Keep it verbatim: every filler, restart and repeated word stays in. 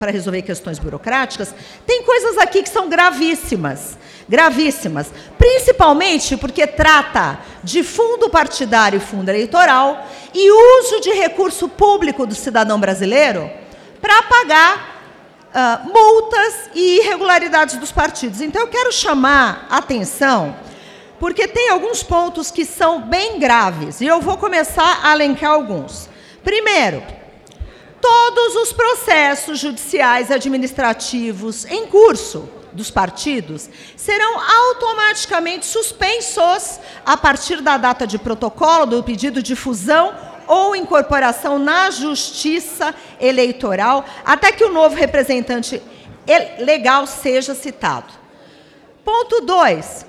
para resolver questões burocráticas, tem coisas aqui que são gravíssimas, gravíssimas, principalmente porque trata de fundo partidário e fundo eleitoral e uso de recurso público do cidadão brasileiro para pagar uh, multas e irregularidades dos partidos. Então, eu quero chamar a atenção, porque tem alguns pontos que são bem graves, e eu vou começar a elencar alguns. Primeiro, todos os processos judiciais e administrativos em curso dos partidos serão automaticamente suspensos a partir da data de protocolo do pedido de fusão ou incorporação na Justiça Eleitoral, até que o novo representante legal seja citado. Ponto dois.